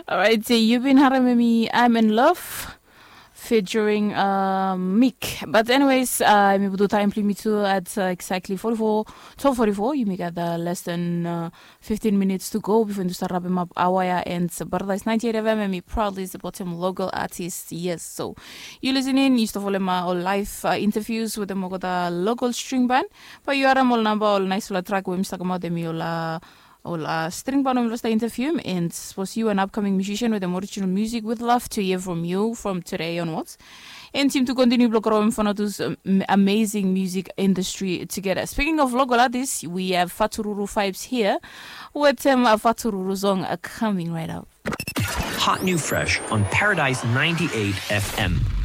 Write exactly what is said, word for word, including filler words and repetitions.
All right, so you've been having me. I'm in love. Featuring uh, Mick. But anyways, uh, we do time me too at uh, exactly forty-four, twelve forty-four. You make at uh, less than uh, fifteen minutes to go before you start wrapping up our and Paradise ninety-eight F M and me proudly supporting local artists. Yes, so you listening, you to follow my all live uh, interviews with the Mogota local string band. But you are a number all nice track with Mister Kamademi Well, uh, string band of the interview, and was you an upcoming musician with original music? Would love to hear from you from today onwards. And team to continue blogger from those um, amazing music industry together. Speaking of local artists, we have Fatururu Vibes here with um, a Fatururu song uh, coming right up. Hot New Fresh on Paradise ninety-eight F M.